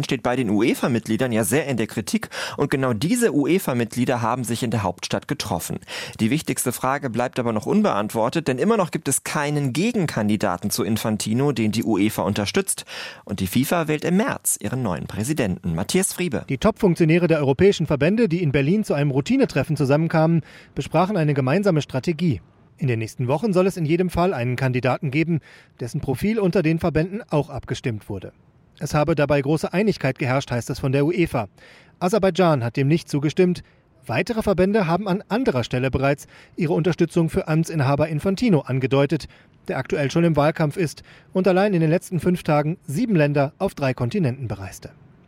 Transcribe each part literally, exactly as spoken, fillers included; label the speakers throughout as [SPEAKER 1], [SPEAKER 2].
[SPEAKER 1] Verhalten steht bei den UEFA-Mitgliedern ja sehr in der Kritik und genau diese UEFA-Mitglieder haben sich in der Hauptstadt getroffen. Die wichtigste Frage bleibt aber noch unbeantwortet, denn immer noch gibt es keinen Gegenkandidaten zu Infantino, den die UEFA unterstützt. Und die FIFA wählt im März ihren neuen Präsidenten, Matthias Friebe.
[SPEAKER 2] Die Top-Funktionäre der europäischen Verbände, die in Berlin zu einem Routinetreffen zusammenkamen, besprachen eine gemeinsame Strategie. In den nächsten Wochen soll es in jedem Fall einen Kandidaten geben, dessen Profil unter den Verbänden auch abgestimmt wurde. Es habe dabei große Einigkeit geherrscht, heißt es von der UEFA. Aserbaidschan hat dem nicht zugestimmt. Weitere Verbände haben an anderer Stelle bereits ihre Unterstützung für Amtsinhaber Infantino angedeutet, der aktuell schon im Wahlkampf ist und allein in den letzten fünf Tagen sieben Länder auf drei Kontinenten bereiste.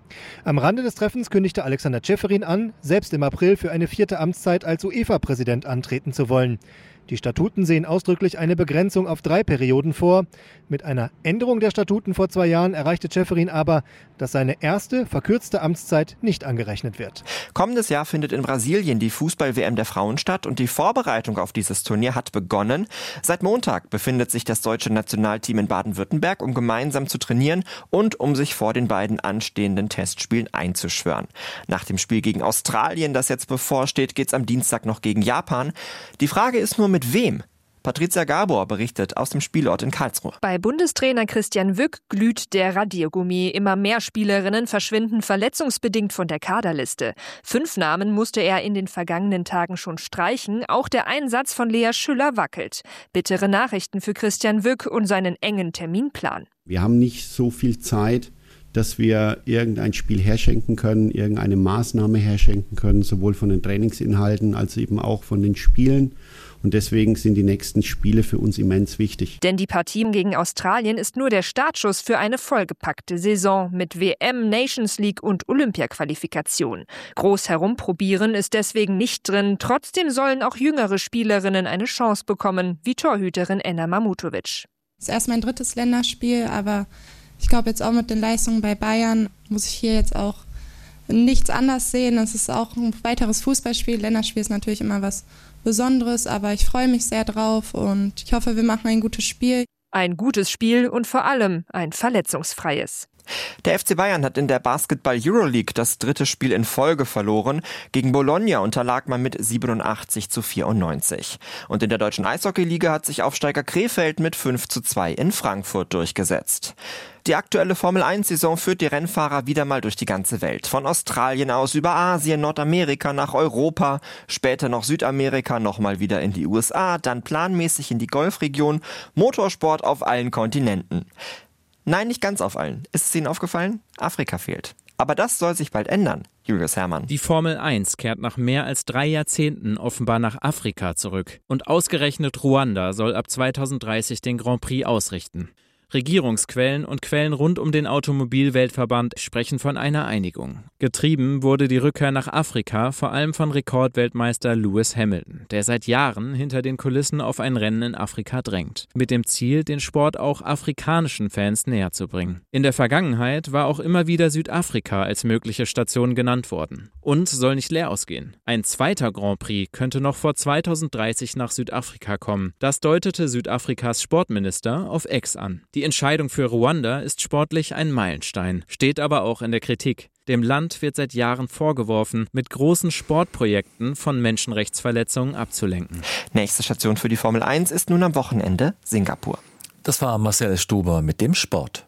[SPEAKER 2] Am Rande des Treffens kündigte Alexander Ceferin an, selbst im April für eine vierte Amtszeit als UEFA-Präsident antreten zu wollen. Die Statuten sehen ausdrücklich eine Begrenzung auf drei Perioden vor. Mit einer Änderung der Statuten vor zwei Jahren erreichte Ceferin aber, dass seine erste, verkürzte Amtszeit nicht angerechnet wird.
[SPEAKER 1] Kommendes Jahr findet in Brasilien die Fußball-W M der Frauen statt und die Vorbereitung auf dieses Turnier hat begonnen. Seit Montag befindet sich das deutsche Nationalteam in Baden-Württemberg, um gemeinsam zu trainieren und um sich vor den beiden anstehenden Testspielen einzuschwören. Nach dem Spiel gegen Australien, das jetzt bevorsteht, geht es am Dienstag noch gegen Japan. Die Frage ist nur, mit wem? Patricia Gabor berichtet aus dem Spielort in Karlsruhe.
[SPEAKER 3] Bei Bundestrainer Christian Wück glüht der Radiergummi. Immer mehr Spielerinnen verschwinden verletzungsbedingt von der Kaderliste. Fünf Namen musste er in den vergangenen Tagen schon streichen. Auch der Einsatz von Lea Schüller wackelt. Bittere Nachrichten für Christian Wück und seinen engen Terminplan.
[SPEAKER 4] Wir haben nicht so viel Zeit, dass wir irgendein Spiel herschenken können, irgendeine Maßnahme herschenken können, sowohl von den Trainingsinhalten als eben auch von den Spielen. Und deswegen sind die nächsten Spiele für uns immens wichtig.
[SPEAKER 3] Denn die Partie gegen Australien ist nur der Startschuss für eine vollgepackte Saison mit W M, Nations League und Olympia-Qualifikation. Groß herumprobieren ist deswegen nicht drin. Trotzdem sollen auch jüngere Spielerinnen eine Chance bekommen, wie Torhüterin Enna Mamutovic.
[SPEAKER 5] Das ist erst mein drittes Länderspiel, aber ich glaube jetzt auch mit den Leistungen bei Bayern muss ich hier jetzt auch nichts anders sehen. Es ist auch ein weiteres Fußballspiel. Länderspiel ist natürlich immer was Besonderes, aber ich freue mich sehr drauf und ich hoffe, wir machen ein gutes Spiel.
[SPEAKER 3] Ein gutes Spiel und vor allem ein verletzungsfreies.
[SPEAKER 1] Der F C Bayern hat in der Basketball-Euroleague das dritte Spiel in Folge verloren. Gegen Bologna unterlag man mit siebenundachtzig zu vierundneunzig. Und in der deutschen Eishockey-Liga hat sich Aufsteiger Krefeld mit fünf zu zwei in Frankfurt durchgesetzt. Die aktuelle Formel eins Saison führt die Rennfahrer wieder mal durch die ganze Welt. Von Australien aus über Asien, Nordamerika nach Europa, später noch Südamerika, nochmal wieder in die U S A, dann planmäßig in die Golfregion, Motorsport auf allen Kontinenten. Nein, nicht ganz auf allen. Ist es Ihnen aufgefallen? Afrika fehlt. Aber das soll sich bald ändern. Julius Herrmann.
[SPEAKER 6] Die Formel eins kehrt nach mehr als drei Jahrzehnten offenbar nach Afrika zurück. Und ausgerechnet Ruanda soll ab zweitausenddreißig den Grand Prix ausrichten. Regierungsquellen und Quellen rund um den Automobilweltverband sprechen von einer Einigung. Getrieben wurde die Rückkehr nach Afrika vor allem von Rekordweltmeister Lewis Hamilton, der seit Jahren hinter den Kulissen auf ein Rennen in Afrika drängt, mit dem Ziel, den Sport auch afrikanischen Fans näher zu bringen. In der Vergangenheit war auch immer wieder Südafrika als mögliche Station genannt worden. Und soll nicht leer ausgehen. Ein zweiter Grand Prix könnte noch vor zweitausenddreißig nach Südafrika kommen. Das deutete Südafrikas Sportminister auf X an. Die Entscheidung für Ruanda ist sportlich ein Meilenstein, steht aber auch in der Kritik. Dem Land wird seit Jahren vorgeworfen, mit großen Sportprojekten von Menschenrechtsverletzungen abzulenken.
[SPEAKER 1] Nächste Station für die Formel eins ist nun am Wochenende Singapur.
[SPEAKER 7] Das war Marcel Stuber mit dem Sport.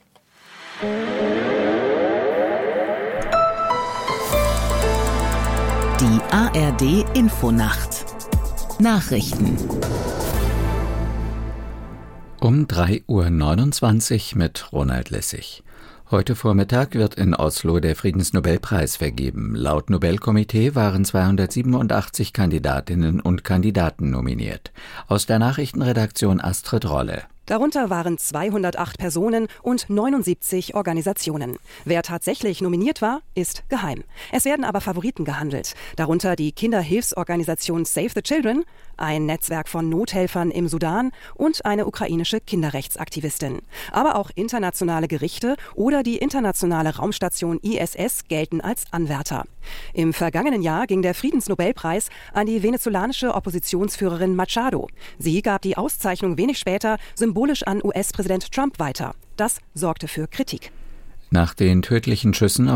[SPEAKER 8] Die A R D Infonacht. Nachrichten.
[SPEAKER 9] Um drei Uhr neunundzwanzig mit Ronald Lessig. Heute Vormittag wird in Oslo der Friedensnobelpreis vergeben. Laut Nobelkomitee waren zweihundertsiebenundachtzig Kandidatinnen und Kandidaten nominiert. Aus der Nachrichtenredaktion Astrid Rolle.
[SPEAKER 10] Darunter waren zweihundertacht Personen und neunundsiebzig Organisationen. Wer tatsächlich nominiert war, ist geheim. Es werden aber Favoriten gehandelt. Darunter die Kinderhilfsorganisation Save the Children, ein Netzwerk von Nothelfern im Sudan und eine ukrainische Kinderrechtsaktivistin. Aber auch internationale Gerichte oder die internationale Raumstation I S S gelten als Anwärter. Im vergangenen Jahr ging der Friedensnobelpreis an die venezolanische Oppositionsführerin Machado. Sie gab die Auszeichnung wenig später symbolisch an U S-Präsident Trump weiter. Das sorgte für Kritik.
[SPEAKER 9] Nach den tödlichen Schüssen